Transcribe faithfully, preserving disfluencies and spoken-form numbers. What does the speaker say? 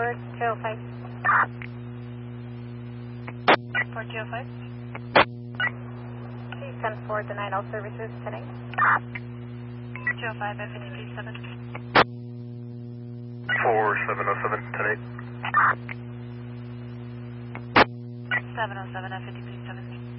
four two oh five. four two oh five. Please ten four, denied all services, heading. two oh five, F fifty-three seven. four seven oh seven, ten eight. seven oh seven, F fifty-three seven.